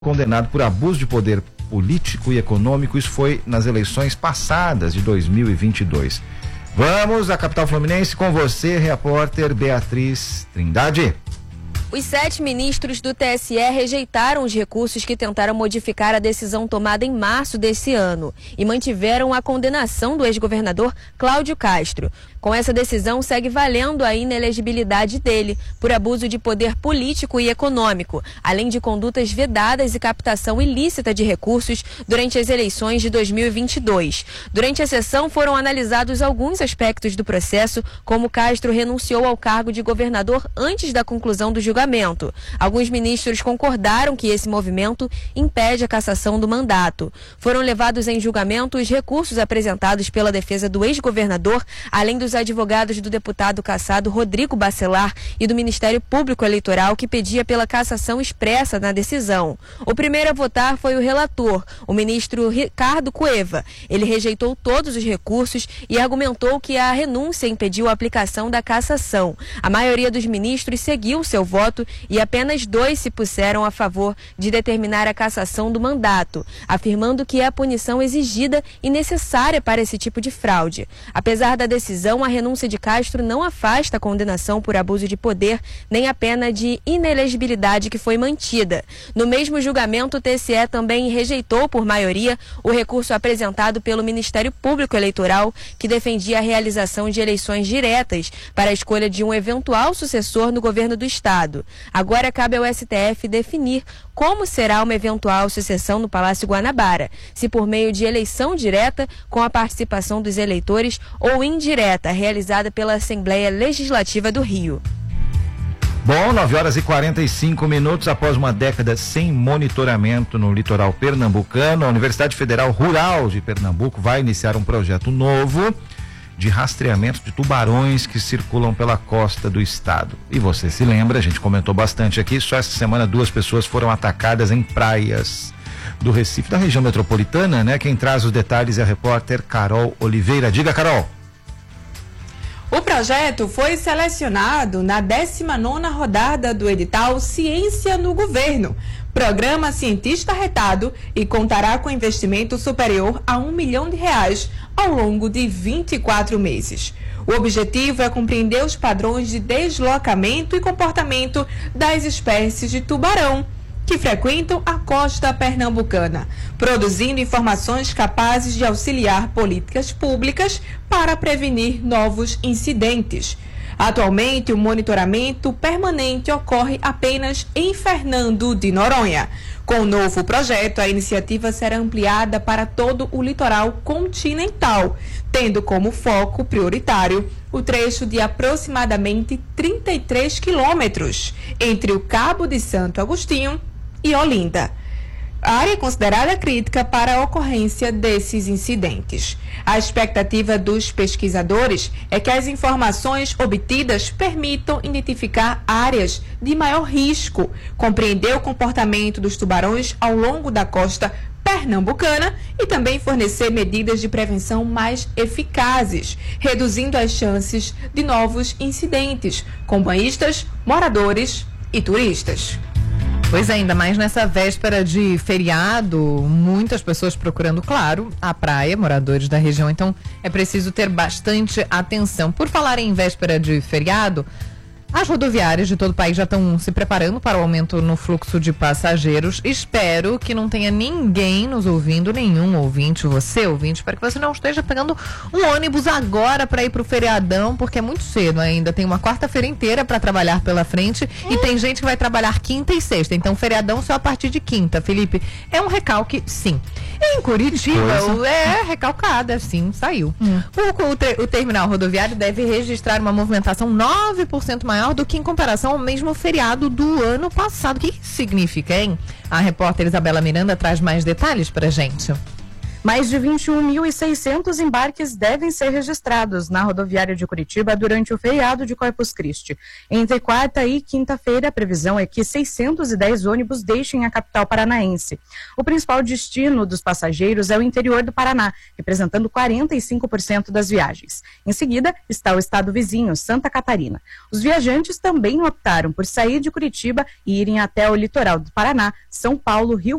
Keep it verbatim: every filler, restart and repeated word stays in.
condenado por abuso de poder político e econômico. Isso foi nas eleições passadas de dois mil e vinte e dois. Vamos à capital fluminense com você, repórter Beatriz Trindade. Os sete ministros do T S E rejeitaram os recursos que tentaram modificar a decisão tomada em março desse ano e mantiveram a condenação do ex-governador Cláudio Castro. Com essa decisão, segue valendo a inelegibilidade dele por abuso de poder político e econômico, além de condutas vedadas e captação ilícita de recursos durante as eleições de dois mil e vinte e dois. Durante a sessão, foram analisados alguns aspectos do processo, como Castro renunciou ao cargo de governador antes da conclusão do julgamento. Alguns ministros concordaram que esse movimento impede a cassação do mandato. Foram levados em julgamento os recursos apresentados pela defesa do ex-governador, além dos advogados do deputado cassado Rodrigo Bacelar e do Ministério Público Eleitoral, que pedia pela cassação expressa na decisão. O primeiro a votar foi o relator, o ministro Ricardo Cueva. Ele rejeitou todos os recursos e argumentou que a renúncia impediu a aplicação da cassação. A maioria dos ministros seguiu seu voto e apenas dois se puseram a favor de determinar a cassação do mandato, afirmando que é a punição exigida e necessária para esse tipo de fraude. Apesar da decisão, a renúncia de Castro não afasta a condenação por abuso de poder, nem a pena de inelegibilidade que foi mantida. No mesmo julgamento, o T S E também rejeitou por maioria o recurso apresentado pelo Ministério Público Eleitoral, que defendia a realização de eleições diretas para a escolha de um eventual sucessor no governo do Estado. Agora cabe ao S T F definir como será uma eventual sucessão no Palácio Guanabara, se por meio de eleição direta com a participação dos eleitores ou indireta, realizada pela Assembleia Legislativa do Rio. Bom, nove horas e quarenta e cinco minutos após uma década sem monitoramento no litoral pernambucano, a Universidade Federal Rural de Pernambuco vai iniciar um projeto novo de rastreamento de tubarões que circulam pela costa do estado. E você se lembra, a gente comentou bastante aqui, só essa semana duas pessoas foram atacadas em praias do Recife, da região metropolitana, né? Quem traz os detalhes é a repórter Carol Oliveira. Diga, Carol. O projeto foi selecionado na décima nona rodada do edital Ciência no Governo, programa cientista retado, e contará com investimento superior a um milhão de reais ao longo de vinte e quatro meses. O objetivo é compreender os padrões de deslocamento e comportamento das espécies de tubarão que frequentam a costa pernambucana, produzindo informações capazes de auxiliar políticas públicas para prevenir novos incidentes. Atualmente, o monitoramento permanente ocorre apenas em Fernando de Noronha. Com o novo projeto, a iniciativa será ampliada para todo o litoral continental, tendo como foco prioritário o trecho de aproximadamente trinta e três quilômetros entre o Cabo de Santo Agostinho e Olinda. A área é considerada crítica para a ocorrência desses incidentes. A expectativa dos pesquisadores é que as informações obtidas permitam identificar áreas de maior risco, compreender o comportamento dos tubarões ao longo da costa pernambucana e também fornecer medidas de prevenção mais eficazes, reduzindo as chances de novos incidentes com banhistas, moradores e turistas. Pois é, ainda mais nessa véspera de feriado, muitas pessoas procurando, claro, a praia, moradores da região, então é preciso ter bastante atenção. Por falar em véspera de feriado, as rodoviárias de todo o país já estão se preparando para o aumento no fluxo de passageiros. Espero que não tenha ninguém nos ouvindo, nenhum ouvinte, você ouvinte, espero que você não esteja pegando um ônibus agora para ir para o feriadão, porque é muito cedo ainda. Tem uma quarta-feira inteira para trabalhar pela frente hum. e tem gente que vai trabalhar quinta e sexta. Então, feriadão só a partir de quinta, Felipe. É um recalque, sim. Em Curitiba, é recalcada, sim, saiu. Hum. O, o, o terminal rodoviário deve registrar uma movimentação nove por cento maior do que em comparação ao mesmo feriado do ano passado. O que isso significa, hein? A repórter Isabela Miranda traz mais detalhes pra gente. Mais de vinte e um mil e seiscentos embarques devem ser registrados na rodoviária de Curitiba durante o feriado de Corpus Christi. Entre quarta e quinta-feira, a previsão é que seiscentos e dez ônibus deixem a capital paranaense. O principal destino dos passageiros é o interior do Paraná, representando quarenta e cinco por cento das viagens. Em seguida, está o estado vizinho, Santa Catarina. Os viajantes também optaram por sair de Curitiba e irem até o litoral do Paraná, São Paulo, Rio